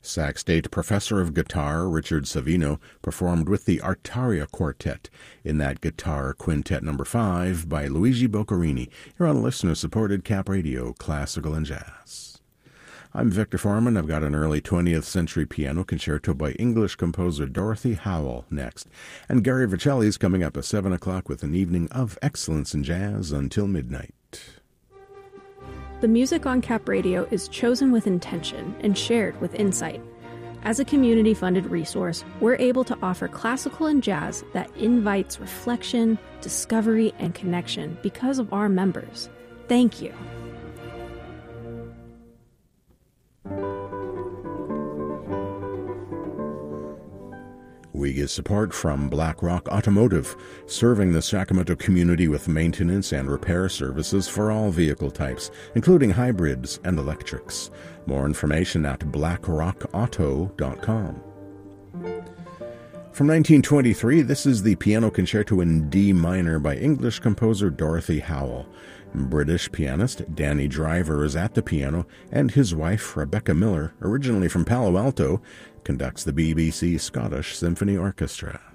Sac State professor of guitar Richard Savino performed with the Artaria Quartet in that Guitar Quintet No. 5 by Luigi Boccherini, here on listener-supported Cap Radio, Classical and Jazz. I'm Victor Foreman. I've got an early 20th century piano concerto by English composer Dorothy Howell next. And Gary Vercelli's coming up at 7 o'clock with an evening of excellence in jazz until midnight. The music on Cap Radio is chosen with intention and shared with insight. As a community-funded resource, we're able to offer classical and jazz that invites reflection, discovery, and connection because of our members. Thank you. We get support from BlackRock Automotive, serving the Sacramento community with maintenance and repair services for all vehicle types, including hybrids and electrics. More information at blackrockauto.com. From 1923, this is the Piano Concerto in D minor by English composer Dorothy Howell. British pianist Danny Driver is at the piano, and his wife, Rebecca Miller, originally from Palo Alto, conducts the BBC Scottish Symphony Orchestra.